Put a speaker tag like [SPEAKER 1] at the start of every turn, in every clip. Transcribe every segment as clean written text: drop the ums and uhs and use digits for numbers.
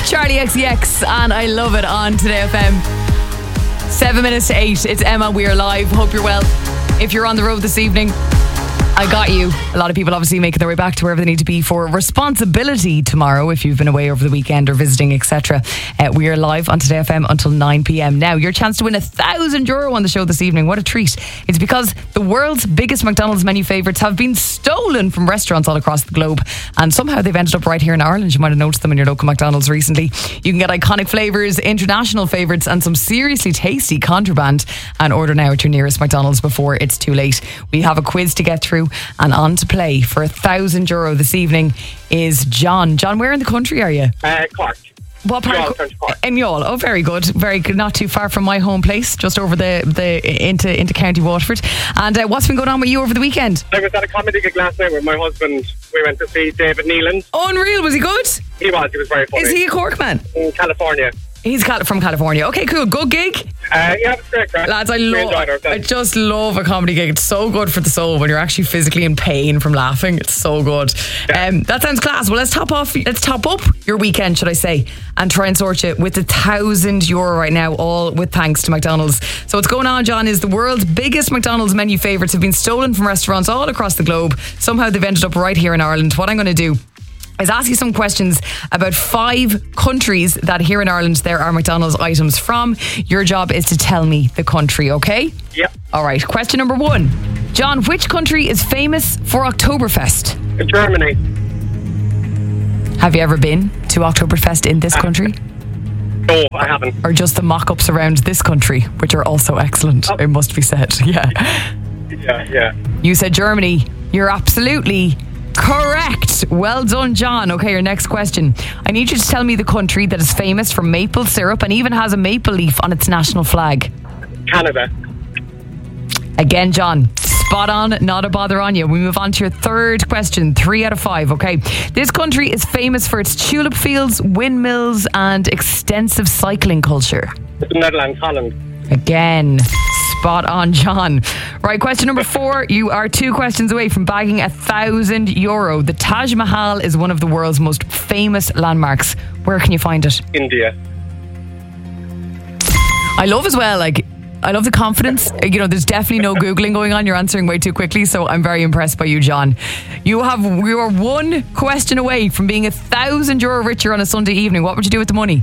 [SPEAKER 1] Charlie XCX, and I love it on Today FM. 7 minutes to 8. It's Emma. We are live. Hope you're well. If you're on the road this evening, I got you. A lot of people obviously making their way back to wherever they need to be for responsibility tomorrow if you've been away over the weekend or visiting, etc. We are live on Today FM until 9 p.m. Now, your chance to win €1,000 on the show this evening. What a treat. It's because the world's biggest McDonald's menu favourites have been stolen from restaurants all across the globe, and somehow they've ended up right here in Ireland. You might have noticed them in your local McDonald's recently. You can get iconic flavours, international favourites, and some seriously tasty contraband, and order now at your nearest McDonald's before it's too late. We have a quiz to get through, and on to play for €1,000 this evening is John. John, where in the country are you?
[SPEAKER 2] Cork.
[SPEAKER 1] What part?
[SPEAKER 2] Cork.
[SPEAKER 1] In Youghal. Oh, very good. Very good. Not too far from my home place, just over the into County Waterford. And what's been going on with you over the weekend?
[SPEAKER 2] I was at a comedy gig last night with my husband. We went to see David Neelan.
[SPEAKER 1] Unreal. Was he good?
[SPEAKER 2] He was very funny.
[SPEAKER 1] Is he a Cork man?
[SPEAKER 2] In California.
[SPEAKER 1] He's from California. Okay, cool. Good gig.
[SPEAKER 2] Yeah, it was great, right?
[SPEAKER 1] Lads, I just love a comedy gig. It's so good for the soul when you're actually physically in pain from laughing. It's so good.
[SPEAKER 2] Yeah.
[SPEAKER 1] That sounds class. Well, let's top up your weekend, should I say, and try and sort you with €1,000 right now, all with thanks to McDonald's. So what's going on, John, is the world's biggest McDonald's menu favourites have been stolen from restaurants all across the globe. Somehow they've ended up right here in Ireland. What I'm going to do is ask you some questions about 5 countries that here in Ireland there are McDonald's items from. Your job is to tell me the country, okay?
[SPEAKER 2] Yep.
[SPEAKER 1] All right, question number 1. John, which country is famous for Oktoberfest?
[SPEAKER 2] Germany.
[SPEAKER 1] Have you ever been to Oktoberfest in this country?
[SPEAKER 2] No, I haven't.
[SPEAKER 1] Or just the mock-ups around this country, which are also excellent, it must be said. Yeah.
[SPEAKER 2] Yeah.
[SPEAKER 1] You said Germany. You're absolutely correct. Well done, John. Okay, your next question. I need you to tell me the country that is famous for maple syrup and even has a maple leaf on its national flag.
[SPEAKER 2] Canada.
[SPEAKER 1] Again, John. Spot on, not a bother on you. We move on to your third question. 3 out of 5, okay? This country is famous for its tulip fields, windmills and extensive cycling culture.
[SPEAKER 2] The Netherlands, Holland.
[SPEAKER 1] Again, spot on, John. Right, question number 4. You are 2 questions away from bagging €1,000. The Taj Mahal is one of the world's most famous landmarks. Where can you find it?
[SPEAKER 2] India.
[SPEAKER 1] I love as well, I love the confidence. There's definitely no Googling going on. You're answering way too quickly, so I'm very impressed by you, John. You are 1 question away from being €1,000 richer on a Sunday evening. What would you do with the money?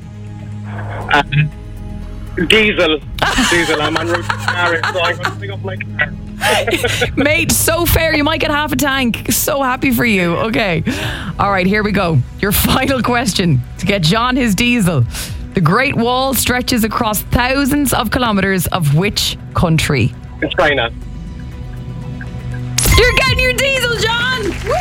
[SPEAKER 2] Diesel. I'm en route to Paris, so I'm going to pick up my car.
[SPEAKER 1] Mate, so fair. You might get half a tank. So happy for you. Okay. All right, here we go. Your final question to get John his diesel. The Great Wall stretches across thousands of kilometres of which country?
[SPEAKER 2] In China.
[SPEAKER 1] You're getting your diesel, John! Woo!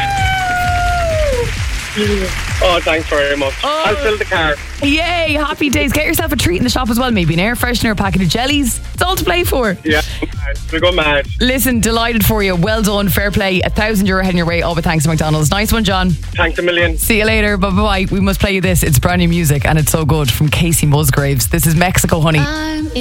[SPEAKER 2] Oh, thanks very much. I'll fill the car.
[SPEAKER 1] Yay, happy days. Get yourself a treat in the shop as well. Maybe an air freshener, a packet of jellies. It's all to play for.
[SPEAKER 2] Yeah, we'll go mad.
[SPEAKER 1] Listen, delighted for you. Well done, fair play. €1,000 heading your way, all with thanks to McDonald's. Nice one, John.
[SPEAKER 2] Thanks a million.
[SPEAKER 1] See you later. Bye-bye. We must play you this. It's brand new music and it's so good, from Casey Musgraves. This is Mexico, honey.